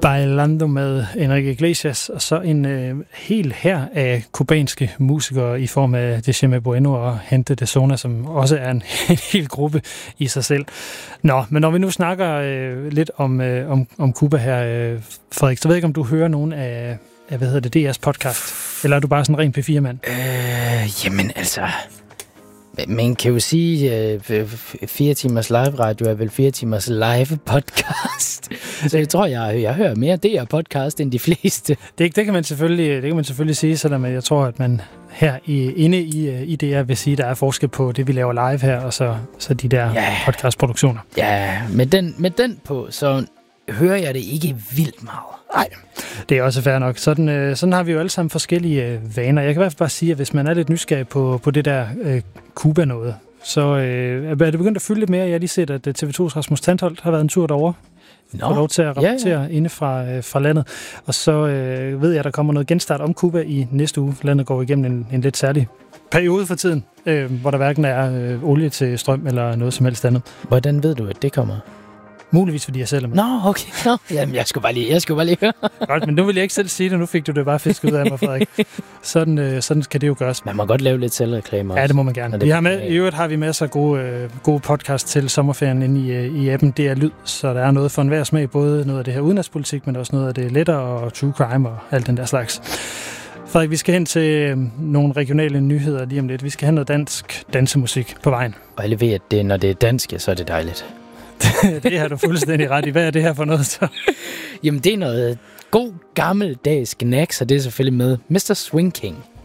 Bailando med Enrique Iglesias, og så en hel hær af kubanske musikere i form af Decime Bueno og Gente de Zona, som også er en hel gruppe i sig selv. Nå, men når vi nu snakker lidt om Cuba her, Frederik, så ved jeg ikke, om du hører nogen af DR's podcast, eller er du bare sådan en ren P4-mand? Jamen altså... Man kan jo sige, 4 timers live radio er vel 4 timers live podcast. Så jeg tror, jeg hører mere DR podcast end de fleste. Det kan man selvfølgelig sige, selvom jeg tror, at man her inde i DR vil sige, at der er forskel på det, vi laver live her, og så de der podcastproduktioner. Ja, med den på, så hører jeg det ikke vildt meget. Nej, det er også fair nok. Sådan har vi jo alle sammen forskellige vaner. Jeg kan i hvert fald bare sige, at hvis man er lidt nysgerrig på det der Cuba noget, så er det begyndt at fylde lidt mere. Jeg har lige set, at TV2's Rasmus Tandholt har været en tur derovre. Får lov til at rapportere inde fra landet. Og så ved jeg, at der kommer noget genstart om Cuba i næste uge. Landet går igennem en lidt særlig periode for tiden, hvor der hverken er olie til strøm eller noget som helst andet. Hvordan ved du, at det kommer? Muligvis, fordi jeg selv er med. Nå, okay. Nå. Jamen, jeg skulle bare lige høre. Godt, men nu vil jeg ikke selv sige det. Nu fik du det bare fisket ud af mig, Frederik. Sådan kan det jo gøres. Man må godt lave lidt selvreklame også. Ja, det må man gerne. I øvrigt har vi masser af gode podcast til sommerferien inde i appen. Det er lyd, så der er noget for enhver smag. Både noget af det her udenrigspolitik, men også noget af det lettere og true crime og alt den der slags. Frederik, vi skal hen til nogle regionale nyheder lige om lidt. Vi skal have noget dansk dansemusik på vejen. Og alle ved, at når det er dansk, så er det dejligt. Det har du fuldstændig ret i. Hvad er det her for noget så? Jamen, det er noget god gammeldags knack, så det er selvfølgelig med Mr. Swing King.